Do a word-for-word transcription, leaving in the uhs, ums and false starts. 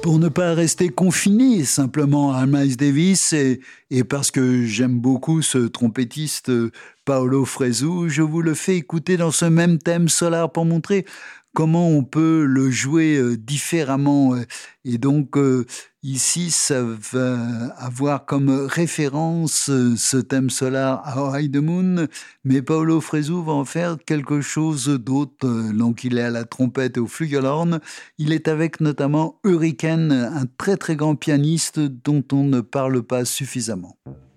Pour ne pas rester confiné simplement à Miles Davis et, et parce que j'aime beaucoup ce trompettiste euh, Paolo Fresu, je vous le fais écouter dans ce même thème Solar pour montrer comment on peut le jouer euh, différemment. euh. Et donc euh, ici, ça va avoir comme référence euh, ce thème Solar à High the Moon, mais Paolo Fresu va en faire quelque chose d'autre. Euh, Donc il est à la trompette et au flugelhorn. Il est avec notamment Hurricane, un très très grand pianiste dont on ne parle pas suffisamment.